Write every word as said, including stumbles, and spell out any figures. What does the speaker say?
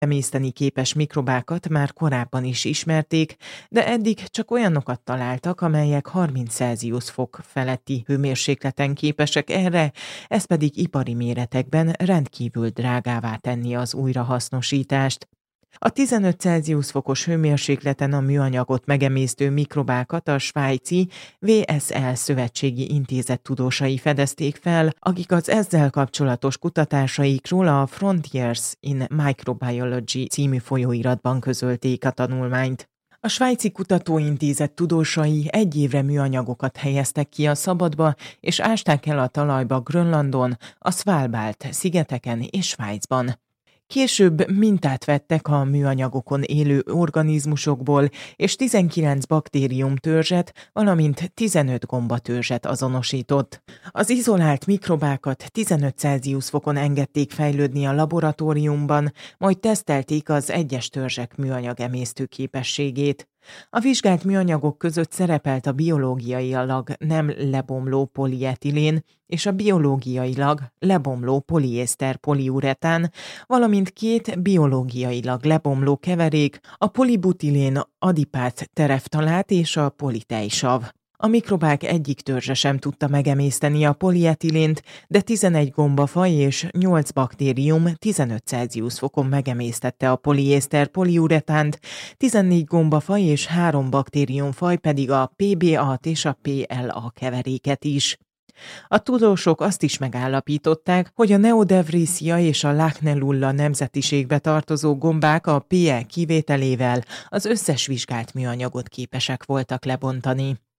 Emészteni képes mikrobákat már korábban is ismerték, de eddig csak olyanokat találtak, amelyek harminc Celsius fok feletti hőmérsékleten képesek erre, ez pedig ipari méretekben rendkívül drágává tenni az újrahasznosítást. A tizenöt Celsius fokos hőmérsékleten a műanyagot megemésztő mikrobákat a svájci vé es el szövetségi intézet tudósai fedezték fel, akik az ezzel kapcsolatos kutatásaikról a Frontiers in Microbiology című folyóiratban közölték a tanulmányt. A svájci kutatóintézet tudósai egy évre műanyagokat helyeztek ki a szabadba, és ásták el a talajba Grönlandon, a Svalbard szigeteken és Svájcban. Később mintát vettek a műanyagokon élő organizmusokból, és tizenkilenc baktériumtörzset, valamint tizenöt gombatörzset azonosított. Az izolált mikrobákat tizenöt Celsius fokon engedték fejlődni a laboratóriumban, majd tesztelték az egyes törzsek műanyag emésztő képességét. A vizsgált műanyagok között szerepelt a biológiailag nem lebomló polietilén és a biológiailag lebomló poliészter poliuretán, valamint két biológiailag lebomló keverék, a polibutilén adipát tereftalát és a politejsav. A mikrobák egyik törzse sem tudta megemészteni a polietilént, de tizenegy gombafaj és nyolc baktérium tizenöt Celsius fokon megemésztette a poliészter poliuretánt, tizennégy gombafaj és három baktériumfaj pedig a pé bé á-t és a pé el á keveréket is. A tudósok azt is megállapították, hogy a Neodevrisia és a Lachnelula nemzetiségbe tartozó gombák a pé e kivételével az összes vizsgált műanyagot képesek voltak lebontani.